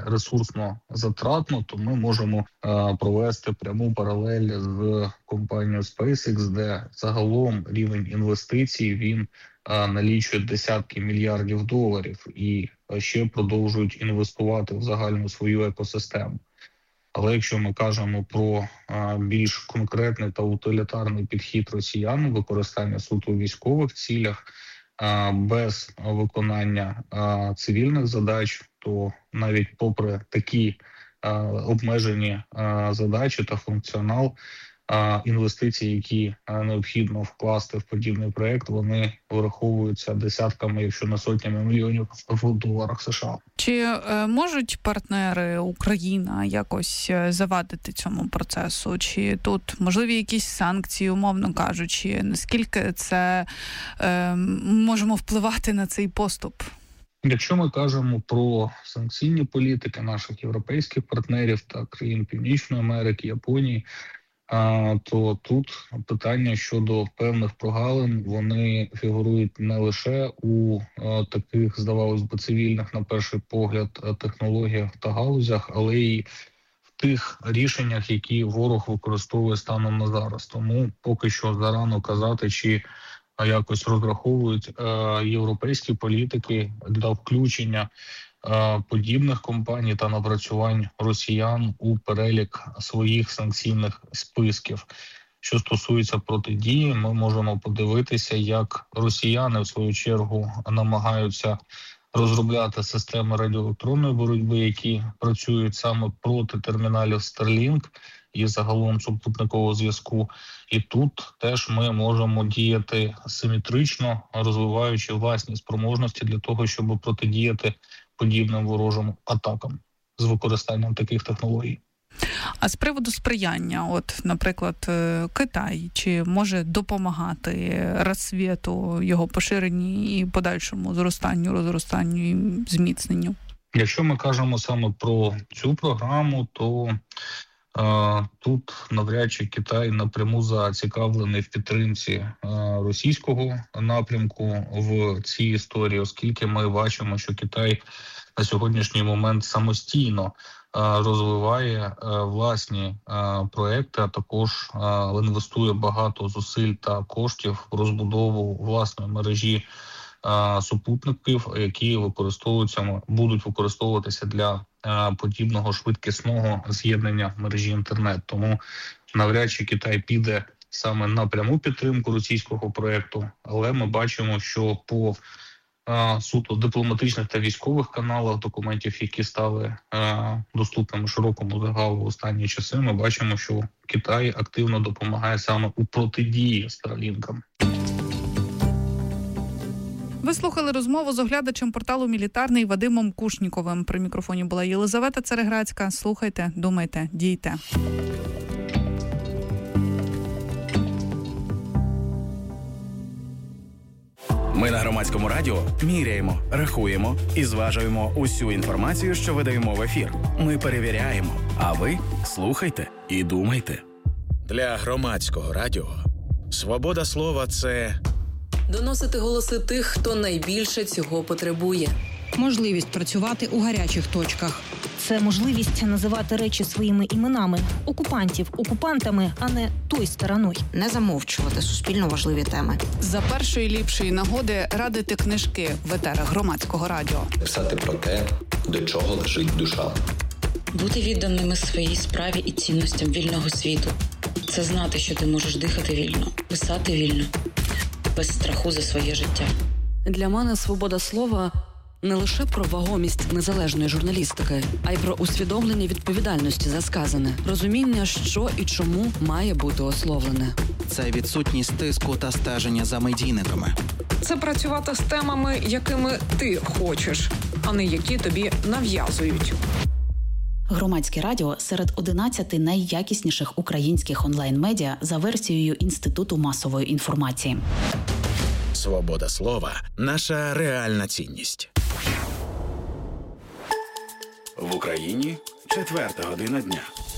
ресурсно затратно, то ми можемо провести пряму паралель з компанією SpaceX, де загалом рівень інвестицій він налічує десятки мільярдів доларів і ще продовжують інвестувати в загальну свою екосистему. Але якщо ми кажемо про більш конкретний та утилітарний підхід росіян, використання суто у військових цілях, без виконання цивільних задач, то навіть попри такі обмежені задачі та функціонал, інвестиції, які необхідно вкласти в подібний проєкт, вони враховуються десятками, якщо не сотнями мільйонів в доларах США. Чи можуть партнери Україна якось завадити цьому процесу? Чи тут можливі якісь санкції, умовно кажучи? Наскільки це можемо впливати на цей поступ? Якщо ми кажемо про санкційні політики наших європейських партнерів та країн Північної Америки, Японії, то тут питання щодо певних прогалин, вони фігурують не лише у таких, здавалось би, цивільних, на перший погляд, технологіях та галузях, але й в тих рішеннях, які ворог використовує станом на зараз. Тому поки що зарано казати, чи якось розраховують європейські політики для включення подібних компаній та напрацювань росіян у перелік своїх санкційних списків. Що стосується протидії, ми можемо подивитися, як росіяни, в свою чергу, намагаються розробляти системи радіоелектронної боротьби, які працюють саме проти терміналів Starlink і загалом супутникового зв'язку. І тут теж ми можемо діяти симетрично, розвиваючи власні спроможності для того, щоб протидіяти подібним ворожим атакам з використанням таких технологій. А з приводу сприяння, от, наприклад, Китай, чи може допомагати розсвіту, його поширенні і подальшому розростанню і зміцненню? Якщо ми кажемо саме про цю програму, то тут навряд чи Китай напряму зацікавлений в підтримці російського напрямку в цій історії, оскільки ми бачимо, що Китай на сьогоднішній момент самостійно розвиває власні проекти, а також інвестує багато зусиль та коштів в розбудову власної мережі супутників, які будуть використовуватися для подібного швидкісного з'єднання мережі інтернет. Тому навряд чи Китай піде саме на пряму підтримку російського проекту, але ми бачимо, що по суто дипломатичних та військових каналах документів, які стали доступними широкому загалу в останні часи, ми бачимо, що Китай активно допомагає саме у протидії Старлінкам. Ви слухали розмову з оглядачем порталу «Мілітарний» Вадимом Кушніковим. При мікрофоні була Єлизавета Цареградська. Слухайте, думайте, дійте. Ми на Громадському радіо міряємо, рахуємо і зважуємо усю інформацію, що видаємо в ефір. Ми перевіряємо, а ви слухайте і думайте. Для Громадського радіо свобода слова – це доносити голоси тих, хто найбільше цього потребує. Можливість працювати у гарячих точках. Це можливість називати речі своїми іменами. Окупантів окупантами, а не той стороною. Не замовчувати суспільно важливі теми. За першої ліпшої нагоди радити книжки в етерах Громадського радіо. Писати про те, до чого лежить душа. Бути відданими своїй справі і цінностям вільного світу. Це знати, що ти можеш дихати вільно, писати вільно, без страху за своє життя. Для мене свобода слова – не лише про вагомість незалежної журналістики, а й про усвідомлення відповідальності за сказане, розуміння, що і чому має бути ословлене. Це відсутність тиску та стеження за медійниками. Це працювати з темами, якими ти хочеш, а не які тобі нав'язують. Громадське радіо серед 11 найякісніших українських онлайн-медіа за версією Інституту масової інформації. Свобода слова – наша реальна цінність. В Україні 4 година дня.